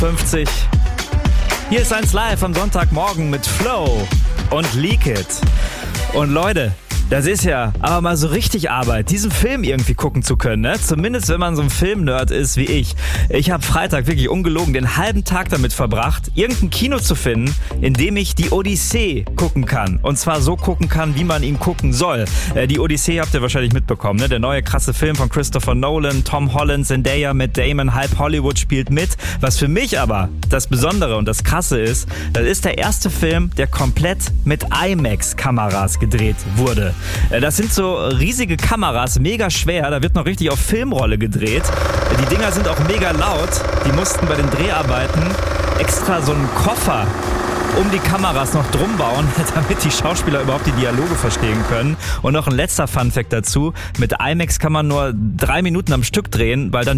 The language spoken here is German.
50. Hier ist 1 Live am Sonntagmorgen mit Flow und Leak It. Und Leute, das ist ja aber mal so richtig Arbeit, diesen Film irgendwie gucken zu können, ne? Zumindest wenn man so ein Film-Nerd ist wie ich. Ich habe Freitag wirklich ungelogen den halben Tag damit verbracht, irgendein Kino zu finden, in dem ich die Odyssee gucken kann. Und zwar so gucken kann, wie man ihn gucken soll. Die Odyssee habt ihr wahrscheinlich mitbekommen, ne? Der neue krasse Film von Christopher Nolan, Tom Holland, Zendaya, Matt Damon, halb Hollywood spielt mit. Was für mich aber das Besondere und das Krasse ist, das ist der erste Film, der komplett mit IMAX-Kameras gedreht wurde. Das sind so riesige Kameras, mega schwer, da wird noch richtig auf Filmrolle gedreht. Die Dinger sind auch mega laut, die mussten bei den Dreharbeiten extra so einen Koffer um die Kameras noch drum bauen, damit die Schauspieler überhaupt die Dialoge verstehen können. Und noch ein letzter Funfact dazu, mit IMAX kann man nur 3 Minuten am Stück drehen, weil dann